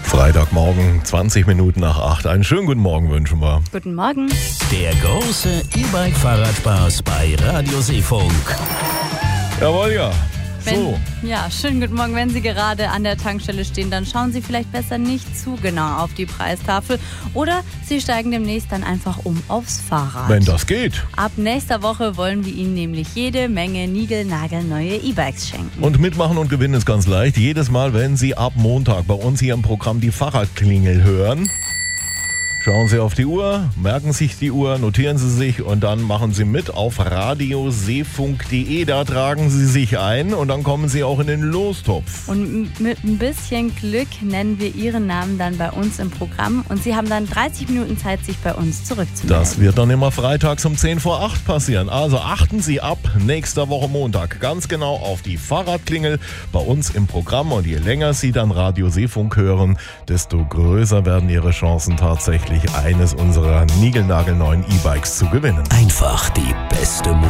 Freitagmorgen, 20 Minuten nach 8. Einen schönen guten Morgen wünschen wir. Guten Morgen. Der große E-Bike-Fahrradspaß bei Radio Seefunk. Jawohl, ja. So. Schönen guten Morgen. Wenn Sie gerade an der Tankstelle stehen, dann schauen Sie vielleicht besser nicht zu genau auf die Preistafel oder Sie steigen demnächst dann einfach aufs Fahrrad. Wenn das geht. Ab nächster Woche wollen wir Ihnen nämlich jede Menge niegelnagelneue E-Bikes schenken. Und mitmachen und gewinnen ist ganz leicht. Jedes Mal, wenn Sie ab Montag bei uns hier im Programm die Fahrradklingel hören, schauen Sie auf die Uhr, merken sich die Uhr, notieren Sie sich und dann machen Sie mit auf radioseefunk.de. Da tragen Sie sich ein und dann kommen Sie auch in den Lostopf. Und mit ein bisschen Glück nennen wir Ihren Namen dann bei uns im Programm und Sie haben dann 30 Minuten Zeit, sich bei uns zurückzumelden. Das wird dann immer freitags um 10 vor 8 passieren. Also achten Sie ab nächster Woche Montag ganz genau auf die Fahrradklingel bei uns im Programm. Und je länger Sie dann Radio Seefunk hören, desto größer werden Ihre Chancen tatsächlich eines unserer niegelnagelneuen E-Bikes zu gewinnen. Einfach die beste Musik.